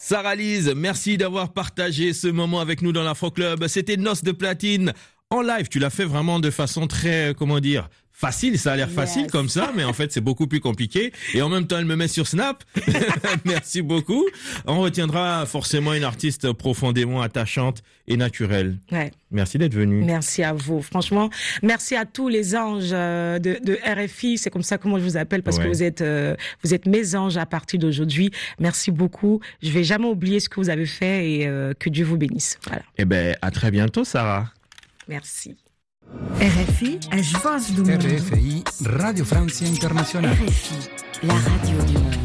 Sarah Lise, merci d'avoir partagé ce moment avec nous dans l'Afro Club. C'était Noces de platine en live. Tu l'as fait vraiment de façon très, facile. Ça a l'air facile comme ça, mais en fait, c'est beaucoup plus compliqué. Et en même temps, elle me met sur Snap. Merci beaucoup. On retiendra forcément une artiste profondément attachante et naturelle. Ouais. Merci d'être venu. Merci à vous. Franchement, merci à tous les anges de RFI. C'est comme ça que moi je vous appelle parce que vous êtes mes anges à partir d'aujourd'hui. Merci beaucoup. Je vais jamais oublier ce que vous avez fait et que Dieu vous bénisse. Voilà. Eh ben, à très bientôt, Sarah. Merci. RFI, a voz do mundo. RFI, Radio France Internationale. RFI, la radio du monde.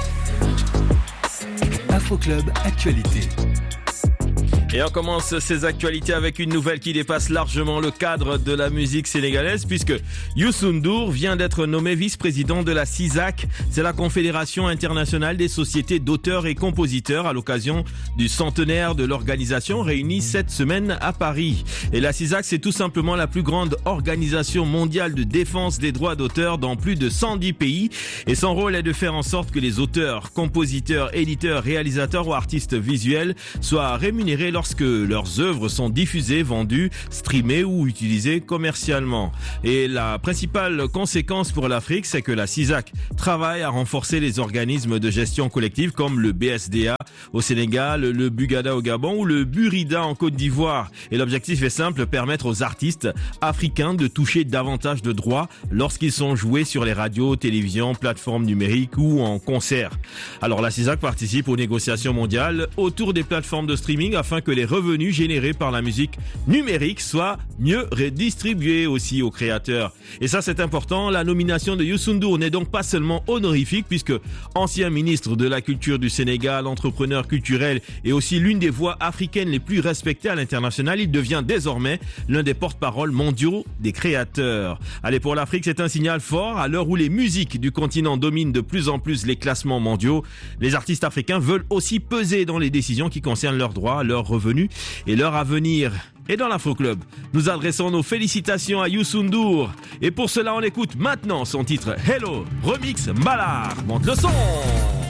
Afro Club Actualité. Et on commence ces actualités avec une nouvelle qui dépasse largement le cadre de la musique sénégalaise puisque Youssou N'Dour vient d'être nommé vice-président de la CISAC. C'est la Confédération internationale des sociétés d'auteurs et compositeurs à l'occasion du centenaire de l'organisation réunie cette semaine à Paris. Et la CISAC, c'est tout simplement la plus grande organisation mondiale de défense des droits d'auteur dans plus de 110 pays. Et son rôle est de faire en sorte que les auteurs, compositeurs, éditeurs, réalisateurs ou artistes visuels soient rémunérés lorsque leurs œuvres sont diffusées, vendues, streamées ou utilisées commercialement. Et la principale conséquence pour l'Afrique, c'est que la CISAC travaille à renforcer les organismes de gestion collective comme le BSDA au Sénégal, le Bugada au Gabon ou le Burida en Côte d'Ivoire. Et l'objectif est simple, permettre aux artistes africains de toucher davantage de droits lorsqu'ils sont joués sur les radios, télévisions, plateformes numériques ou en concert. Alors la CISAC participe aux négociations mondiales autour des plateformes de streaming afin que les revenus générés par la musique numérique soient mieux redistribués aussi aux créateurs. Et ça, c'est important. La nomination de Youssou N'Dour n'est donc pas seulement honorifique puisque ancien ministre de la Culture du Sénégal, entrepreneur culturel et aussi l'une des voix africaines les plus respectées à l'international, il devient désormais l'un des porte-parole mondiaux des créateurs. Allez, pour l'Afrique, c'est un signal fort. À l'heure où les musiques du continent dominent de plus en plus les classements mondiaux, les artistes africains veulent aussi peser dans les décisions qui concernent leurs droits, leurs revenus et leur avenir. Et dans l'Afro Club, nous adressons nos félicitations à Youssou N'Dour. Et pour cela, on écoute maintenant son titre Hello, remix Mbalar. Monte le son!